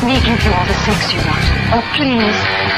me give you all the sex you want. Oh, please.